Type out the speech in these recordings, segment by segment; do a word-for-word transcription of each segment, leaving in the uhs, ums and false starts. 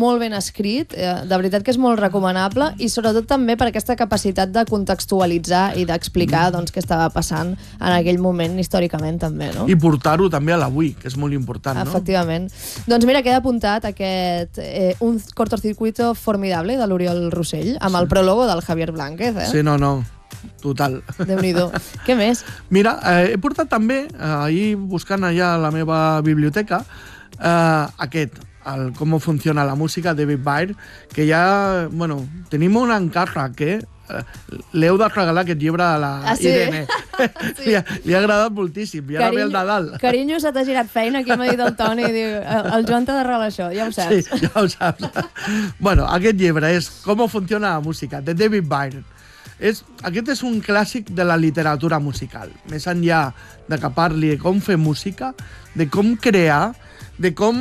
molt ben escrit, eh, de veritat que és molt recomanable, i sobretot també per aquesta capacitat de contextualitzar i d'explicar mm. doncs, què estava passant en aquell moment històricament també, no? I portar-ho també a l'avui, que és molt important, no? Efectivament. Doncs mira, queda apuntat aquest eh, un cortocircuito formidable de l'Oriol Rossell, amb sí. el pròlogo del Javier Blánquez, eh? Sí, no, no. Total. Déu-n'hi-do. Què més? Mira, eh, he portat també, eh, ahir buscant allà a la meva biblioteca, eh, aquest, el Com funciona la música, de David Byrne, que ja, bueno, tenim un encàrrec, eh? L'heu de regalar aquest llibre a la ah, sí? Irene. sí. li, ha, li ha agradat moltíssim, i ara Carinyo, ve el Nadal. Carinyo, se t'ha girat feina, aquí m'ha dit el Toni, i diu, el Joan t'ha de regalar això, ja ho saps. Sí, ja ho saps. Bueno, aquest llibre és Com funciona la música, de David Byrne. És, aquest és un clàssic de la literatura musical. Més enllà de que parli de com fer música, de com crear, de com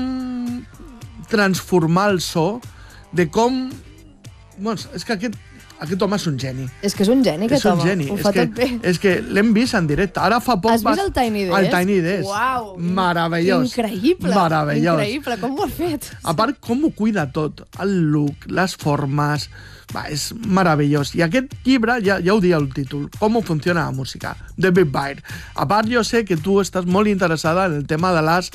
transformar el so, de com... Bueno, és que aquest, aquest home és un geni. És que és un geni, aquest home. És un geni. Ho és fa que, tot bé. És que l'hem vist en directe. Ara fa poc... Has vist el Tiny Desk? El Tiny Desk. Uau! Meravellós. Increïble. Meravellós. Increïble. Com ho ha fet? A part, com ho cuida tot. El look, les formes... Va, és meravellós. I aquest llibre, ja, ja ho dia el títol, Com funciona la música, de David Byrne. A part, jo sé que tu estàs molt interessada en el tema de les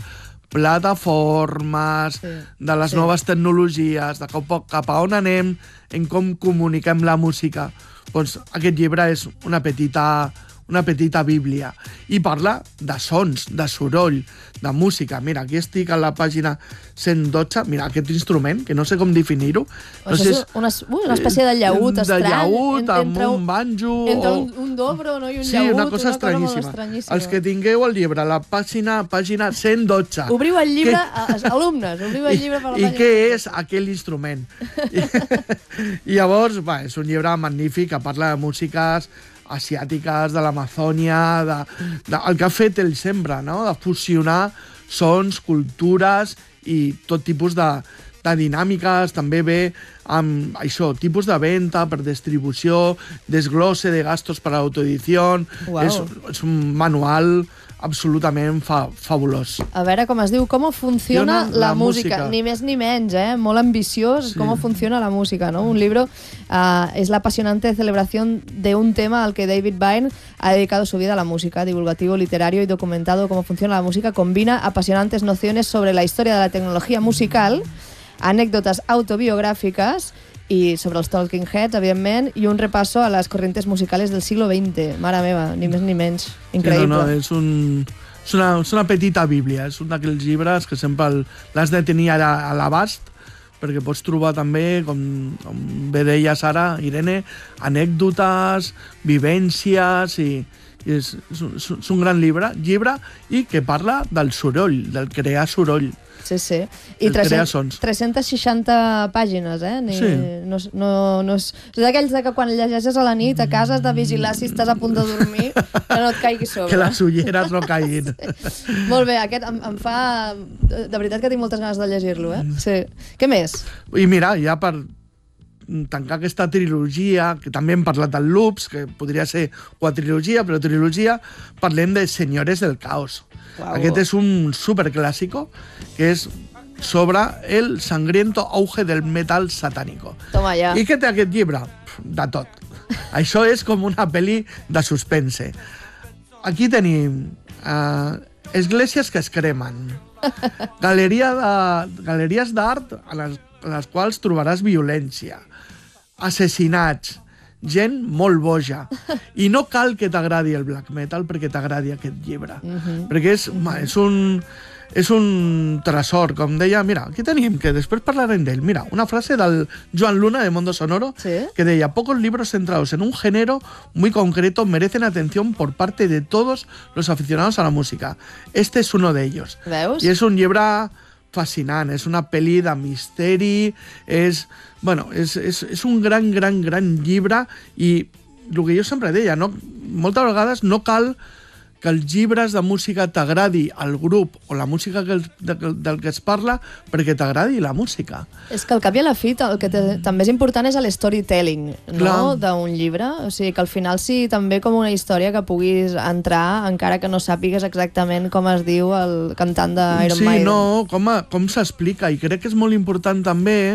plataformes, sí, de les sí. noves tecnologies, de cap, cap a on anem, en com comuniquem la música. Doncs aquest llibre és una petita, una petita bíblia. I parla de sons, de soroll, de música. Mira, aquí estic a la pàgina cent dotze. Mira, aquest instrument, que no sé com definir-ho. No sé, és una, una espècie de llaüt estrany. De llaüt, entre, amb un banjo... Entre o... un, un dobro, no? I un sí, llaüt. una cosa una estranyíssima. Cosa estranyíssima. Els que tingueu el llibre, la pàgina, pàgina cent dotze. Obriu el llibre, que... alumnes, obriu el llibre per la I, pàgina. I què és aquell instrument? I, I llavors, va, és un llibre magnífic que parla de músiques asiàtiques, de l'Amazònia, de, de, el que ha fet ell sempre, no? De fusionar sons, cultures i tot tipus de, de dinàmiques. També ve amb això, tipus de venda per distribució, desglose de gastos per a l'autoedició. Wow. És, és un manual absolutament fa, fabulós. A veure com es diu, Com funciona la, la música. música. Ni més ni menys, eh? Molt ambiciós, sí. Com funciona la música, ¿no? Un libro uh, es la apasionante celebración de un tema al que David Byrne ha dedicado su vida a la música, divulgativo, literario y documentado cómo funciona la música. Combina apasionantes nociones sobre la historia de la tecnología musical, anécdotas autobiográficas i sobre els Talking Heads, evidentment, i un repaso a les corrientes musicales del siglo veinte. Mare meva, ni més ni menys. Increïble. Sí, no, no, és, un, és, una, és una petita bíblia, és un d'aquells llibres que sempre l'has de tenir a, a l'abast, perquè pots trobar també, com, com bé deies ara, Irene, anècdotes, vivències, i, i és, és, un, és un gran llibre, llibre i que parla del soroll, del crear soroll. Sí, sí. I tres-centes seixanta pàgines, eh? Ni, sí. No, no, no és és d'aquells que quan llegeixes a la nit a casa has de vigilar si estàs a punt de dormir que no et caigui sobre. Que les ulleres no caiguin. Sí. Molt bé, aquest em, em fa... De veritat que tinc moltes ganes de llegir-lo, eh? Sí. Què més? I mira, ja per tancar aquesta trilogia, que també hem parlat del Loops, que podria ser quadrilogia, però trilogia, parlem de Señores del Caos. Wow. Aquest és un superclàssico que és sobre el sangriento auge del metal satánico. Toma ja. I què té aquest llibre? De tot. Això és com una pel·li de suspense. Aquí tenim eh, esglésies que es cremen, galeria de, galeries d'art a les, a les quals trobaràs violència, assassinats, gent molt boja. I no cal que t'agradi el black metal perquè t'agradi aquest llibre. Uh-huh. Perquè és, ma, és, un, és un tresor, com deia, mira, aquí tenim, que després parlarem d'ell. Mira, una frase del Joan Luna de Mondo Sonoro, ¿sí? Que deia, pocos libros centrados en un género muy concreto merecen atención por parte de todos los aficionados a la música. Este es uno de ellos. Veus? I és un llibre fascinant, és una pel·li de misteri, és, bueno, és, és, és un gran, gran, gran llibre i el que jo sempre deia, no? Moltes vegades no cal que els llibres de música t'agradi al grup o la música que, de, del que es parla perquè t'agradi la música. És que al cap i a la fi el que te, també és important és el storytelling, no? D'un llibre. O sigui, que al final sí també com una història que puguis entrar encara que no sàpigues exactament com es diu el cantant d'Iron sí, Maiden. Sí, no, com, com s'explica, i crec que és molt important també